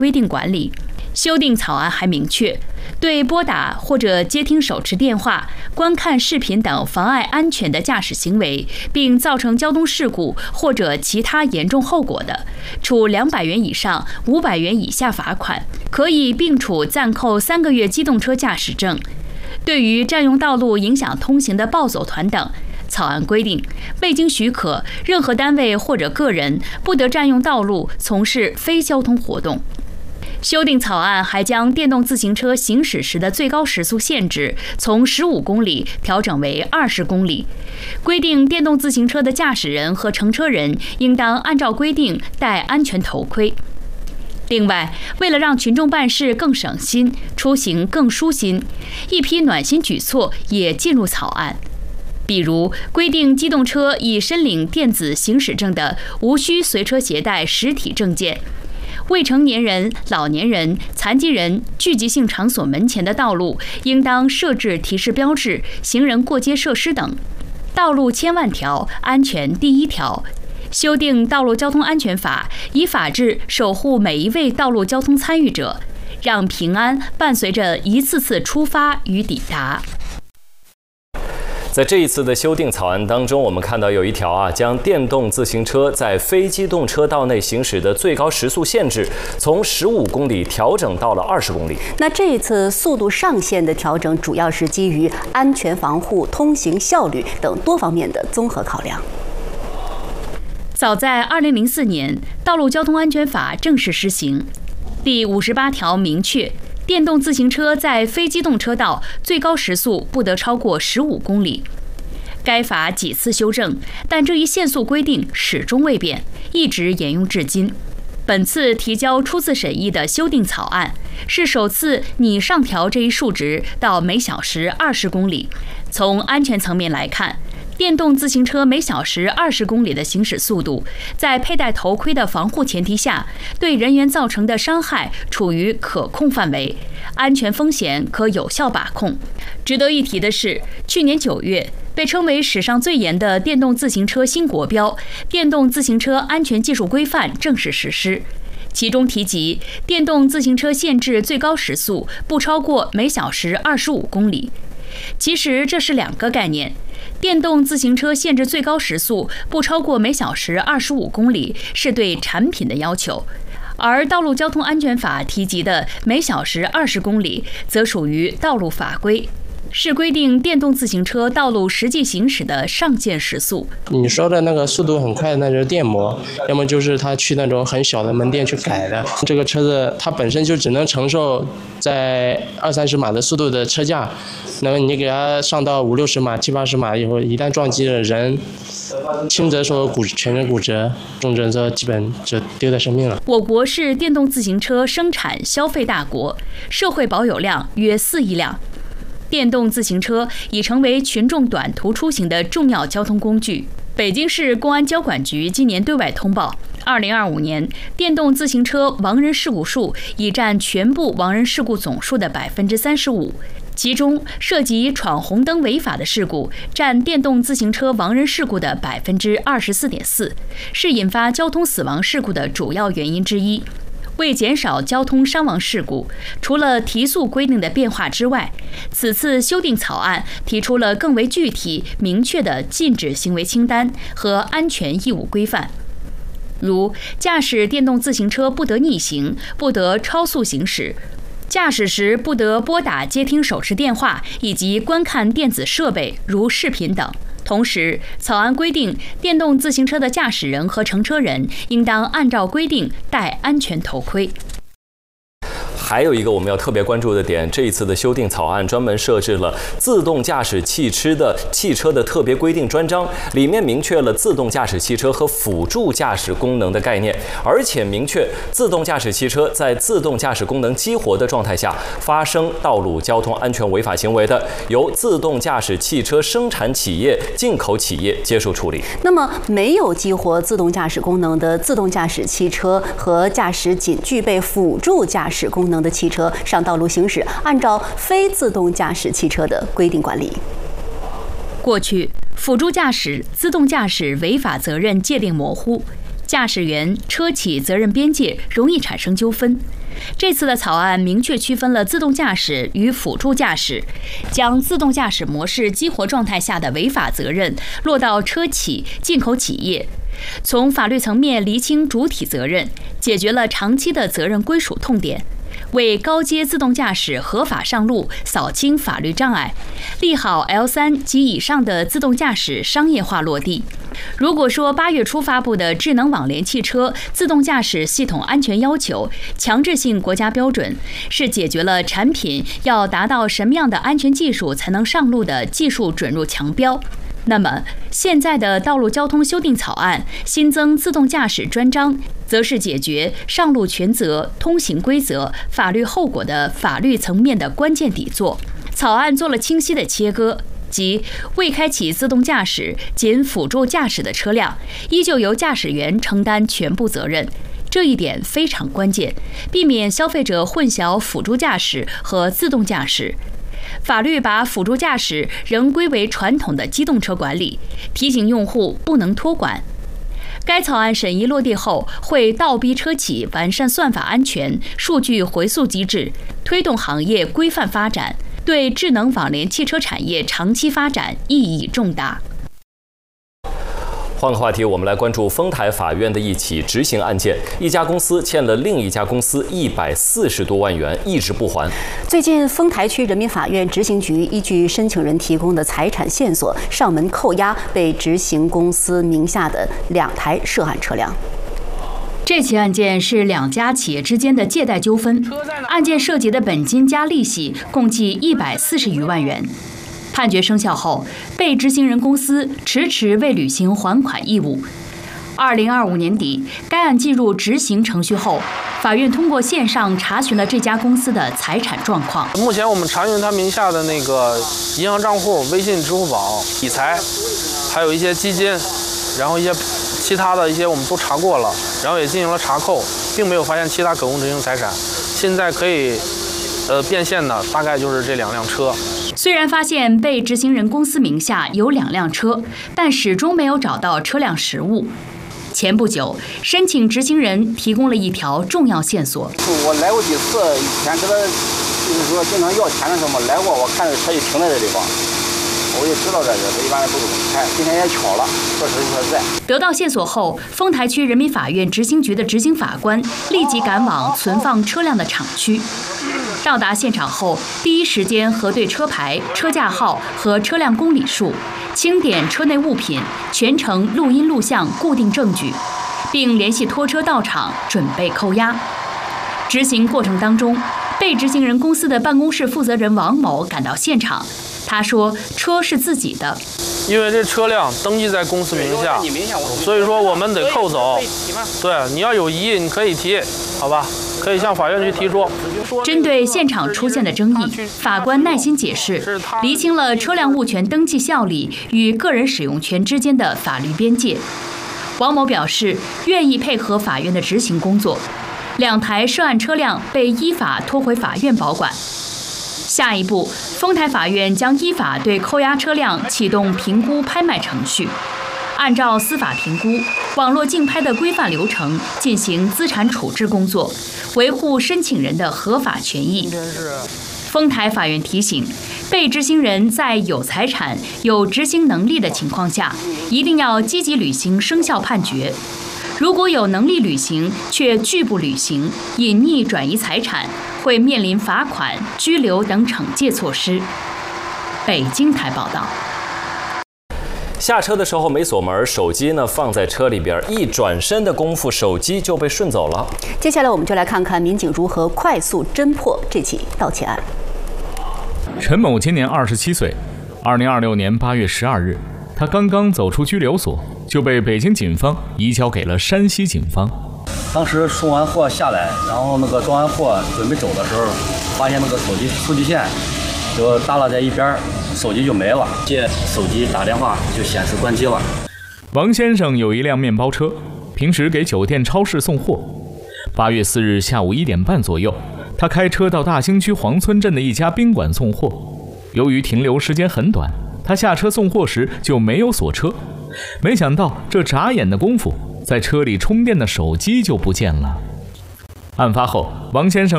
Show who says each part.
Speaker 1: 规定管理。修订草案还明确，对拨打或者接听手持电话、观看视频等妨碍安全的驾驶行为，并造成交通事故或者其他严重后果的，处200元以上500元以下罚款，可以并处暂扣3个月机动车驾驶证。对于占用道路影响通行的暴走团等，草案规定，未经许可，任何单位或者个人不得占用道路从事非交通活动。修订草案还将电动自行车行驶时的最高时速限制从15公里调整为20公里，规定电动自行车的驾驶人和乘车人应当按照规定戴安全头盔。另外，为了让群众办事更省心、出行更舒心，一批暖心举措也进入草案。比如，规定机动车已申领电子行驶证的，无需随车携带实体证件；未成年人、老年人、残疾人聚集性场所门前的道路，应当设置提示标志、行人过街设施等。道路千万条，安全第一条。修订《道路交通安全法》，以法治守护每一位道路交通参与者，让平安伴随着一次次出发与抵达。
Speaker 2: 在这一次的修订草案当中，我们看到有一条将电动自行车在非机动车道内行驶的最高时速限制从15公里调整到了20公里。
Speaker 3: 那这一次速度上限的调整，主要是基于安全防护、通行效率等多方面的综合考量。
Speaker 1: 早在2004年，《道路交通安全法》正式施行，第58条明确，电动自行车在非机动车道最高时速不得超过15公里。该法几次修正，但这一限速规定始终未变，一直沿用至今。本次提交初次审议的修订草案，是首次拟上调这一数值到每小时20公里。从安全层面来看，电动自行车每小时20公里的行驶速度，在佩戴头盔的防护前提下，对人员造成的伤害处于可控范围，安全风险可有效把控。值得一提的是，去年9月，被称为史上最严的电动自行车新国标《电动自行车安全技术规范》正式实施。其中提及，电动自行车限制最高时速不超过每小时25公里。其实这是两个概念。电动自行车限制最高时速不超过每小时25公里是对产品的要求，而《道路交通安全法》提及的每小时20公里则属于道路法规，是规定电动自行车道路实际行驶的上限时速。
Speaker 4: 你说的那个速度很快，那就是电摩，要么就是他去那种很小的门店去改的。这个车子它本身就只能承受在20-30码的速度的车架，那么你给它上到50-60码、70-80码以后，一旦撞击了人，轻则说全身骨折，重则说基本就丢掉生命了。
Speaker 1: 我国是电动自行车生产消费大国，社会保有量约4亿辆。电动自行车已成为群众短途出行的重要交通工具。北京市公安交管局今年对外通报，2025年电动自行车亡人事故数已占全部亡人事故总数的35%，其中涉及闯红灯违法的事故占电动自行车亡人事故的24.4%，是引发交通死亡事故的主要原因之一。为减少交通伤亡事故，除了提速规定的变化之外，此次修订草案提出了更为具体、明确的禁止行为清单和安全义务规范，如驾驶电动自行车不得逆行，不得超速行驶，驾驶时不得拨打接听手持电话以及观看电子设备，如视频等。同时，草案规定，电动自行车的驾驶人和乘车人应当按照规定戴安全头盔。
Speaker 2: 还有一个我们要特别关注的点，这一次的修订草案专门设置了自动驾驶汽车的特别规定专章，里面明确了自动驾驶汽车和辅助驾驶功能的概念，而且明确自动驾驶汽车在自动驾驶功能激活的状态下发生道路交通安全违法行为的，由自动驾驶汽车生产企业、进口企业接受处理。
Speaker 3: 那么，没有激活自动驾驶功能的自动驾驶汽车和驾驶仅具备辅助驾驶功能的汽车上道路行驶，按照非自动驾驶汽车的规定管理。
Speaker 1: 过去，辅助驾驶、自动驾驶违法责任界定模糊，驾驶员、车企责任边界容易产生纠纷。 这次的草案明确区分了自动驾驶与辅助驾驶，将自动驾驶模式激活状态下的违法责任落到车企、进口企业，从法律层面厘清主体责任，解决了长期的责任归属痛点，为高阶自动驾驶合法上路扫清法律障碍，利好 L3及以上的自动驾驶商业化落地。如果说8月初发布的智能网联汽车自动驾驶系统安全要求强制性国家标准是解决了产品要达到什么样的安全技术才能上路的技术准入强标，那么现在的道路交通修订草案新增自动驾驶专章，则是解决上路权责、通行规则、法律后果的法律层面的关键底座。草案做了清晰的切割，即未开启自动驾驶仅辅助驾驶的车辆，依旧由驾驶员承担全部责任。这一点非常关键，避免消费者混淆辅助驾驶和自动驾驶。法律把辅助驾驶仍归为传统的机动车管理，提醒用户不能托管。该草案审议落地后，会倒逼车企完善算法安全、数据回溯机制，推动行业规范发展，对智能网联汽车产业长期发展意义重大。
Speaker 2: 换个话题，我们来关注丰台法院的一起执行案件。一家公司欠了另一家公司140多万元，一直不还。
Speaker 3: 最近，丰台区人民法院执行局依据申请人提供的财产线索，上门扣押被执行公司名下的2台涉案车辆。
Speaker 1: 这起案件是2家企业之间的借贷纠纷，案件涉及的本金加利息共计140余万元。判决生效后，被执行人公司迟迟未履行还款义务。2025年底，该案进入执行程序后，法院通过线上查询了这家公司的财产状况。
Speaker 5: 目前我们查询他名下的那个银行账户、微信、支付宝、理财，还有一些基金，然后一些其他的一些我们都查过了，然后也进行了查扣，并没有发现其他可供执行财产。现在可以变现的大概就是这2辆车。
Speaker 1: 虽然发现被执行人公司名下有2辆车，但始终没有找到车辆实物。前不久，申请执行人提供了一条重要线索。
Speaker 6: 我来过几次，以前跟他就是说经常要钱的时候来过，我看着车就停在这地方，我就知道这个，他一般不怎么开。今天也巧了，确实是在。
Speaker 1: 得到线索后，丰台区人民法院执行局的执行法官立即赶往存放车辆的厂区。到达现场后，第一时间核对车牌、车架号和车辆公里数，清点车内物品，全程录音录像固定证据，并联系拖车到场准备扣押。执行过程当中，被执行人公司的办公室负责人王某赶到现场，他说车是自己的，
Speaker 5: 因为这车辆登记在公司名下，所以说我们得扣走。对，你要有疑义你可以提，好吧？可以向法院去提出。
Speaker 1: 针对现场出现的争议，法官耐心解释，厘清了车辆物权登记效力与个人使用权之间的法律边界。王某表示愿意配合法院的执行工作，2台涉案车辆被依法拖回法院保管。下一步，丰台法院将依法对扣押车辆启动评估拍卖程序，按照司法评估、网络竞拍的规范流程进行资产处置工作，维护申请人的合法权益。丰台法院提醒，被执行人在有财产、有执行能力的情况下，一定要积极履行生效判决。如果有能力履行却拒不履行，隐匿转移财产，会面临罚款、拘留等惩戒措施。北京台报道。
Speaker 2: 下车的时候没锁门，手机呢放在车里边，一转身的功夫，手机就被顺走了。
Speaker 3: 接下来我们就来看看民警如何快速侦破这起盗窃案。
Speaker 7: 陈某今年27岁，2026年8月12日，他刚刚走出拘留所，就被北京警方移交给了山西警方。
Speaker 6: 当时送完货下来，然后那个装完货准备走的时候，发现那个手机数据线就耷拉在一边，手机就没了。借手机打电话就显示关机了。
Speaker 7: 王先生有一辆面包车，平时给酒店、超市送货。8月4日下午1点半左右，他开车到大兴区黄村镇的一家宾馆送货。由于停留时间很短，他下车送货时就没有锁车。没想到这眨眼的功夫，在车里充电的手机就不见了。 案发后，王先生